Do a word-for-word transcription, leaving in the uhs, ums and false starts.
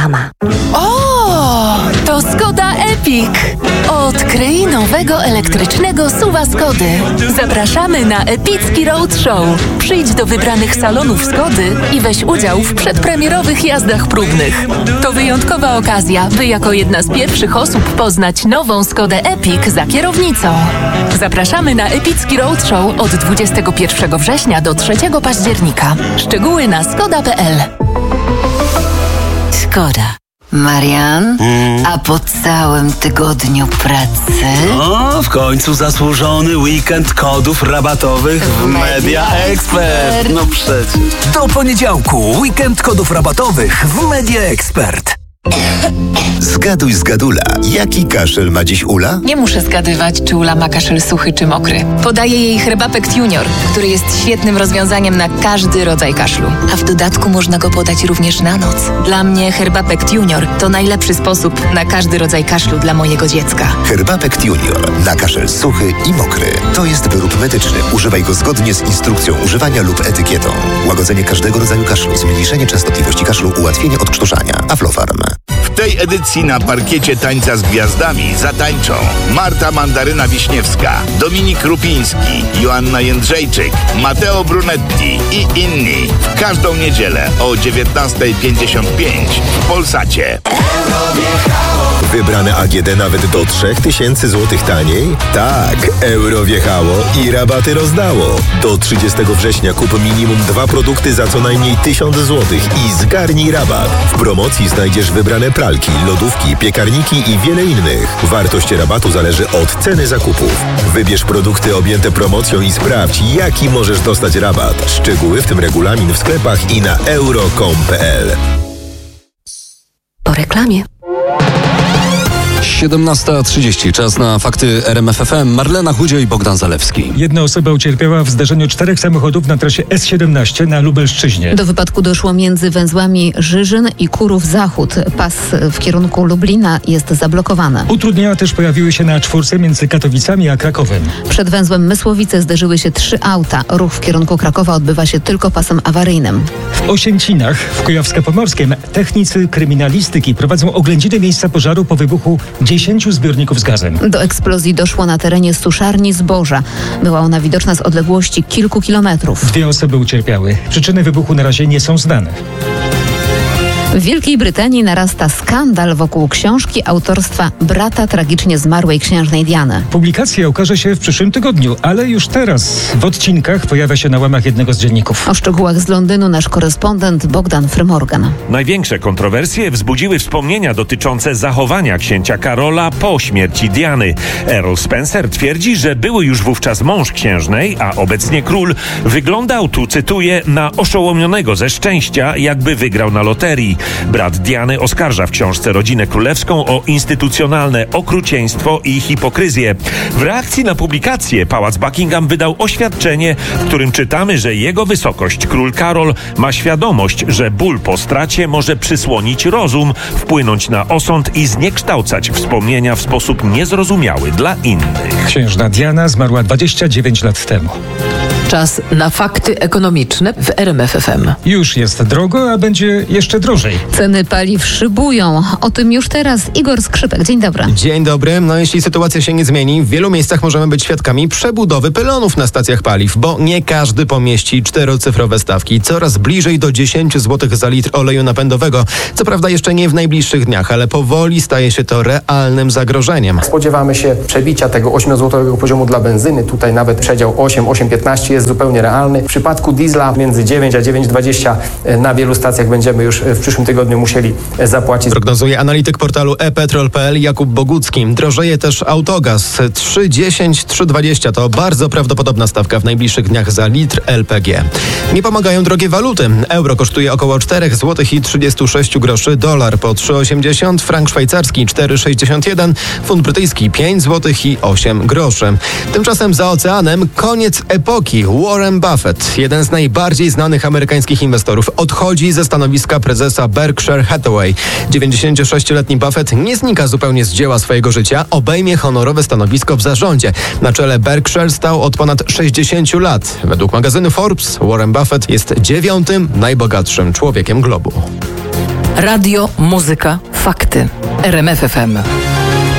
sama. O, to Skoda Epic! Odkryj nowego elektrycznego suwa Skody. Zapraszamy na epicki roadshow. Przyjdź do wybranych salonów Skody i weź udział w przedpremierowych jazdach próbnych. To wyjątkowa okazja, by jako jedna z pierwszych osób poznać nową Skodę Epic za kierownicą. Zapraszamy na epicki roadshow od dwudziestego pierwszego września do trzeciego października. Szczegóły na skoda kropka p l. Skoda. Marian, mm. a po całym tygodniu pracy? O, w końcu zasłużony weekend kodów rabatowych w Media Expert. No przecież. Do poniedziałku weekend kodów rabatowych w Media Expert. Zgaduj z Gadula. Jaki kaszel ma dziś Ula? Nie muszę zgadywać, czy Ula ma kaszel suchy czy mokry. Podaję jej Herbapekt Junior, który jest świetnym rozwiązaniem na każdy rodzaj kaszlu. A w dodatku można go podać również na noc. Dla mnie Herbapekt Junior to najlepszy sposób na każdy rodzaj kaszlu dla mojego dziecka. Herbapekt Junior na kaszel suchy i mokry. To jest wyrób medyczny. Używaj go zgodnie z instrukcją używania lub etykietą. Łagodzenie każdego rodzaju kaszlu, zmniejszenie częstotliwości kaszlu, ułatwienie odkrztuszania. Aflofarm. W tej edycji na parkiecie Tańca z Gwiazdami zatańczą Marta Mandaryna-Wiśniewska, Dominik Rupiński, Joanna Jędrzejczyk, Matteo Brunetti i inni. W każdą niedzielę o dziewiętnasta pięćdziesiąt pięć w Polsacie. Wybrane A G D nawet do trzy tysiące złotych taniej? Tak, euro wjechało i rabaty rozdało. Do trzydziestego września kup minimum dwa produkty za co najmniej tysiąc złotych i zgarnij rabat. W promocji znajdziesz wybrane pralki, lodówki, piekarniki i wiele innych. Wartość rabatu zależy od ceny zakupów. Wybierz produkty objęte promocją i sprawdź, jaki możesz dostać rabat. Szczegóły, w tym regulamin, w sklepach i na euro kropka com kropka p l. Po reklamie. siedemnasta trzydzieści. Czas na fakty R M F F M. Marlena Chudzio i Bogdan Zalewski. Jedna osoba ucierpiała w zdarzeniu czterech samochodów na trasie S siedemnaście na Lubelszczyźnie. Do wypadku doszło między węzłami Żyżyn i Kurów Zachód. Pas w kierunku Lublina jest zablokowany. Utrudnienia też pojawiły się na czwórce między Katowicami a Krakowem. Przed węzłem Mysłowice zderzyły się trzy auta. Ruch w kierunku Krakowa odbywa się tylko pasem awaryjnym. W Osięcinach w Kujawsko-Pomorskiem technicy kryminalistyki prowadzą oględziny miejsca pożaru po wybuchu dziesięciu zbiorników z gazem. Do eksplozji doszło na terenie suszarni zboża. Była ona widoczna z odległości kilku kilometrów. Dwie osoby ucierpiały. Przyczyny wybuchu na razie nie są znane. W Wielkiej Brytanii narasta skandal wokół książki autorstwa brata tragicznie zmarłej księżnej Diany. Publikacja ukaże się w przyszłym tygodniu, ale już teraz w odcinkach pojawia się na łamach jednego z dzienników. O szczegółach z Londynu nasz korespondent Bogdan Frymorgan. Największe kontrowersje wzbudziły wspomnienia dotyczące zachowania księcia Karola po śmierci Diany. Earl Spencer twierdzi, że były już wówczas mąż księżnej, a obecnie król wyglądał, tu cytuję, na oszołomionego ze szczęścia, jakby wygrał na loterii. Brat Diany oskarża w książce rodzinę królewską o instytucjonalne okrucieństwo i hipokryzję. W reakcji na publikację Pałac Buckingham wydał oświadczenie, w którym czytamy, że jego wysokość król Karol ma świadomość, że ból po stracie może przysłonić rozum, wpłynąć na osąd i zniekształcać wspomnienia w sposób niezrozumiały dla innych. Księżna Diana zmarła dwadzieścia dziewięć lat temu. Czas na fakty ekonomiczne w R M F F M. Już jest drogo, a będzie jeszcze drożej. Ceny paliw szybują. O tym już teraz Igor Skrzypek. Dzień dobry. Dzień dobry. No jeśli sytuacja się nie zmieni, w wielu miejscach możemy być świadkami przebudowy pylonów na stacjach paliw, bo nie każdy pomieści czterocyfrowe stawki. Coraz bliżej do dziesięć złotych za litr oleju napędowego. Co prawda jeszcze nie w najbliższych dniach, ale powoli staje się to realnym zagrożeniem. Spodziewamy się przebicia tego ośmiozłotowego poziomu dla benzyny. Tutaj nawet przedział osiem, osiem piętnaście jest zupełnie realny. W przypadku diesla między dziewięć a dziewięć dwadzieścia na wielu stacjach będziemy już w przyszłym tygodniu musieli zapłacić. Prognozuje analityk portalu e petrol kropka p l Jakub Bogucki. Drożeje też autogaz. trzy dziesięć, trzy dwadzieścia to bardzo prawdopodobna stawka w najbliższych dniach za litr L P G. Nie pomagają drogie waluty. Euro kosztuje około cztery złote i trzydzieści sześć groszy, dolar po trzy osiemdziesiąt, frank szwajcarski cztery sześćdziesiąt jeden, funt brytyjski pięć złotych i osiem groszy. Tymczasem za oceanem koniec epoki. Warren Buffett, jeden z najbardziej znanych amerykańskich inwestorów, odchodzi ze stanowiska prezesa Berkshire Hathaway. dziewięćdziesięciosześcioletni Buffett nie znika zupełnie z dzieła swojego życia, obejmie honorowe stanowisko w zarządzie. Na czele Berkshire stał od ponad sześćdziesięciu lat. Według magazynu Forbes Warren Buffett jest dziewiątym najbogatszym człowiekiem globu. Radio, muzyka, fakty. R M F F M.